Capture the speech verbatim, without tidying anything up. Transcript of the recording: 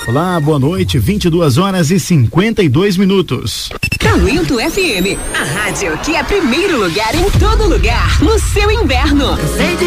Olá, boa noite, vinte e duas horas e cinquenta e dois minutos. Talento F M, a rádio que é primeiro lugar em todo lugar, no seu inverno.